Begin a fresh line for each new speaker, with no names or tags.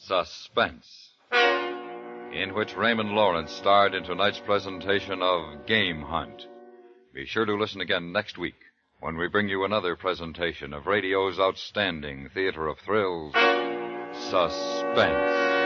Suspense, in which Raymond Lawrence starred in tonight's presentation of Game Hunt. Be sure to listen again next week when we bring you another presentation of radio's outstanding theater of thrills, Suspense.